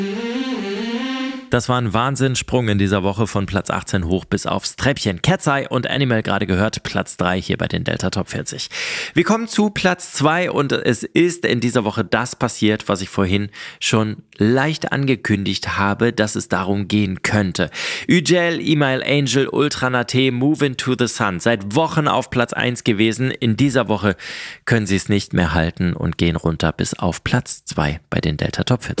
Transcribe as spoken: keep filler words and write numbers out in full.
Das war ein Wahnsinnssprung in dieser Woche von Platz achtzehn hoch bis aufs Treppchen. Cat's Eye und Animal gerade gehört, Platz drei hier bei den Delta Top vierzig. Wir kommen zu Platz zwei und es ist in dieser Woche das passiert, was ich vorhin schon leicht angekündigt habe, dass es darum gehen könnte. Üjel, Email Angel, Ultra Nate, Move Into the Sun. Seit Wochen auf Platz eins gewesen. In dieser Woche können sie es nicht mehr halten und gehen runter bis auf Platz zwei bei den Delta Top vierzig.